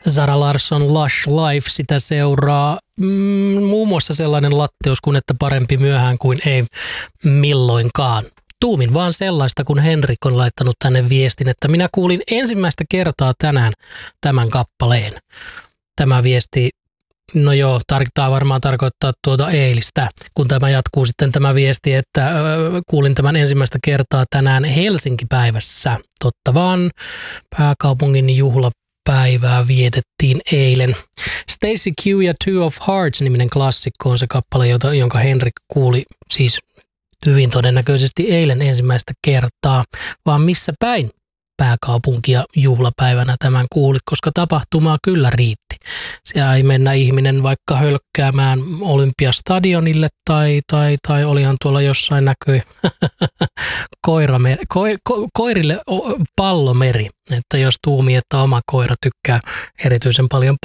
Zara Larsson Lush Life, sitä seuraa muun muassa sellainen latteus kuin että parempi myöhään kuin ei milloinkaan. Tuumin vaan sellaista, kun Henrik on laittanut tänne viestin, että minä kuulin ensimmäistä kertaa tänään tämän kappaleen. Tämä viesti, no joo, varmaan tarkoittaa tuota eilistä, kun tämä jatkuu sitten tämä viesti, että kuulin tämän ensimmäistä kertaa tänään Helsinki-päivässä. Totta vaan, pääkaupungin juhlapäivää vietettiin eilen. Stacy Q ja Two of Hearts-niminen klassikko on se kappale, jonka Henrik kuuli siis hyvin todennäköisesti eilen ensimmäistä kertaa, vaan missä päin pääkaupunkia juhlapäivänä tämän kuulit, koska tapahtumaa kyllä riitti. Siellä ei mennä ihminen vaikka hölkkäämään Olympiastadionille tai olihan tuolla jossain näkyi koirille pallomeri, että jos tuumii, että oma koira tykkää erityisen paljon